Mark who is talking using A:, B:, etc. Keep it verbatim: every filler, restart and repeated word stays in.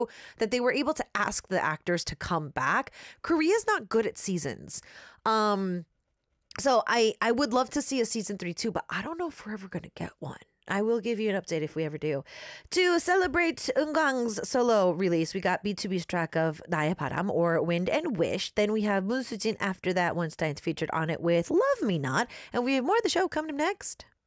A: that they were able to ask the actors to come back. Korea's not good at seasons. Um, so I, I would love to see a season three too, but I don't know if we're ever going to get one. I will give you an update if we ever do. To celebrate Eunkwang's solo release, we got B two B's track of 나의 바람 or Wind and Wish. Then we have Moon Soo-jin after that. Weinstein's featured on it with Love Me Not. And we have more of the show coming up next.